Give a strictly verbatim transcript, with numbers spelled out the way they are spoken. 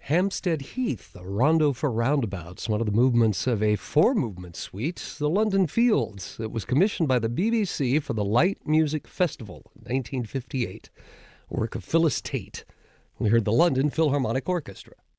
Hampstead Heath, a rondo for roundabouts, one of the movements of a four-movement suite, the London Fields. It was commissioned by the B B C for the Light Music Festival in nineteen fifty-eight, a work of Phyllis Tate. We heard the London Philharmonic Orchestra.